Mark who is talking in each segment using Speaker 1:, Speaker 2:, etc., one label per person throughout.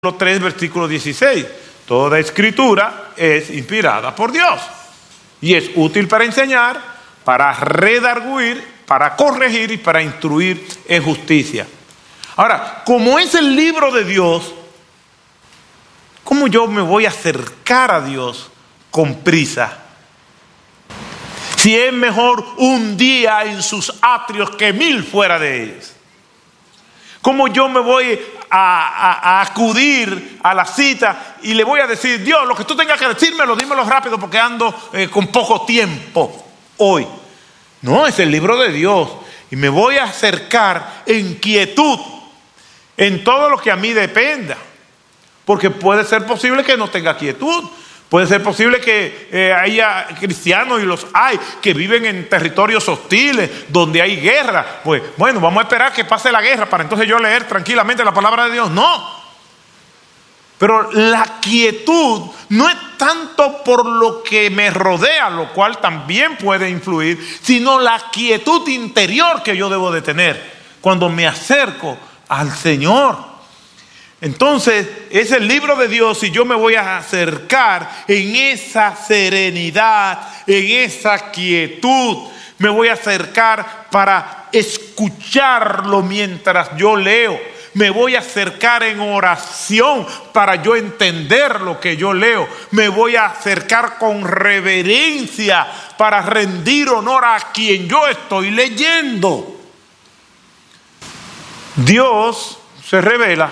Speaker 1: 3, versículo 16. Toda escritura es inspirada por Dios y es útil para enseñar, para redarguir, para corregir y para instruir en justicia. Ahora, como es el libro de Dios, ¿cómo yo me voy a acercar a Dios con prisa? Si es mejor un día en sus atrios que 1000 fuera de ellos. ¿Cómo yo me voy a acudir a la cita y le voy a decir, Dios, lo que tú tengas que decírmelo, dímelo rápido porque ando con poco tiempo hoy? No, es el libro de Dios y me voy a acercar en quietud, en todo lo que a mí dependa, porque puede ser posible que no tenga quietud. Puede ser posible que haya cristianos, y los hay, que viven en territorios hostiles, donde hay guerra. Pues bueno, vamos a esperar que pase la guerra para entonces yo leer tranquilamente la palabra de Dios. No. Pero la quietud no es tanto por lo que me rodea, lo cual también puede influir, sino la quietud interior que yo debo de tener cuando me acerco al Señor. Entonces, es el libro de Dios y yo me voy a acercar en esa serenidad, en esa quietud. Me voy a acercar para escucharlo mientras yo leo. Me voy a acercar en oración para yo entender lo que yo leo. Me voy a acercar con reverencia para rendir honor a quien yo estoy leyendo. Dios se revela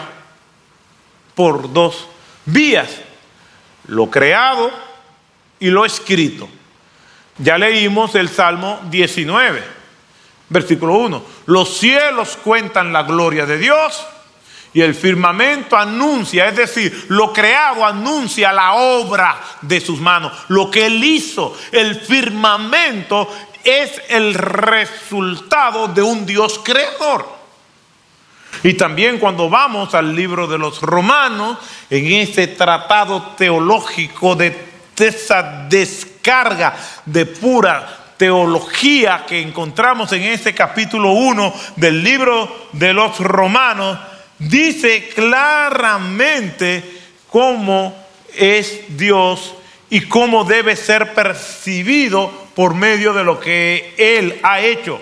Speaker 1: por dos vías: lo creado y lo escrito. Ya leímos el Salmo 19, versículo 1. Los cielos cuentan la gloria de Dios y el firmamento anuncia, es decir, lo creado anuncia la obra de sus manos, lo que Él hizo. El firmamento es el resultado de un Dios creador. Y también cuando vamos al libro de los Romanos, en ese tratado teológico de esa descarga de pura teología que encontramos en ese capítulo 1 del libro de los Romanos, dice claramente cómo es Dios y cómo debe ser percibido por medio de lo que Él ha hecho.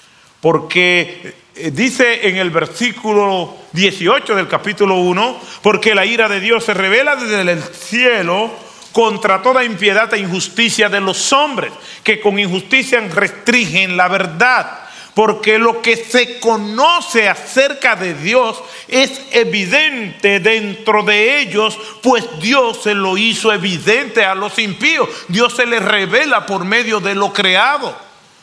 Speaker 1: Porque dice en el versículo 18 del capítulo 1, porque la ira de Dios se revela desde el cielo contra toda impiedad e injusticia de los hombres, que con injusticia restringen la verdad. Porque lo que se conoce acerca de Dios es evidente dentro de ellos, pues Dios se lo hizo evidente a los impíos. Dios se les revela por medio de lo creado.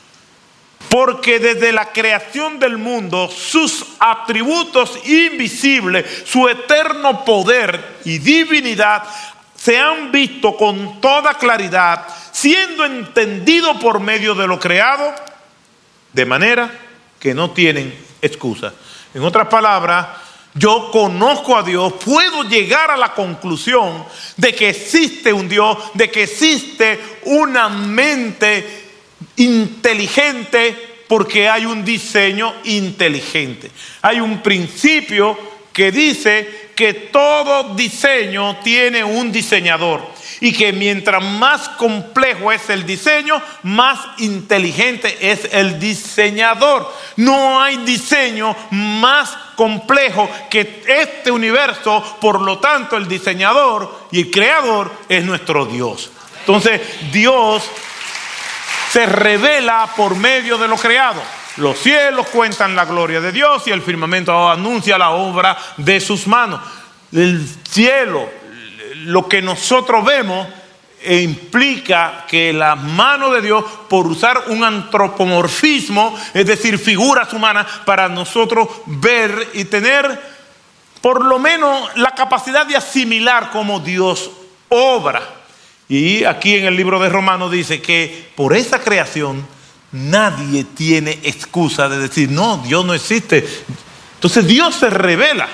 Speaker 1: Porque desde la creación del mundo, sus atributos invisibles, su eterno poder y divinidad, se han visto con toda claridad, siendo entendido por medio de lo creado, de manera que no tienen excusa. En otras palabras, yo conozco a Dios, puedo llegar a la conclusión de que existe un Dios, de que existe una mente inteligente, porque hay un diseño inteligente. Hay un principio que dice que todo diseño tiene un diseñador y que mientras más complejo es el diseño, más inteligente es el diseñador. No hay diseño más complejo que este universo, por lo tanto el diseñador y el creador es nuestro Dios. Entonces Dios se revela por medio de lo creado. Los cielos cuentan la gloria de Dios y el firmamento anuncia la obra de sus manos. El cielo, lo que nosotros vemos, implica que la mano de Dios, por usar un antropomorfismo, es decir, figuras humanas, para nosotros ver y tener por lo menos la capacidad de asimilar cómo Dios obra. Y aquí en el libro de Romanos dice que por esa creación nadie tiene excusa de decir, no, Dios no existe. Entonces Dios se revela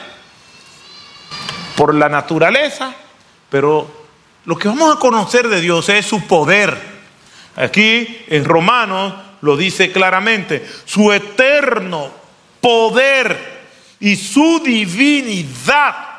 Speaker 1: por la naturaleza, pero lo que vamos a conocer de Dios es su poder. Aquí en Romanos lo dice claramente, su eterno poder y su divinidad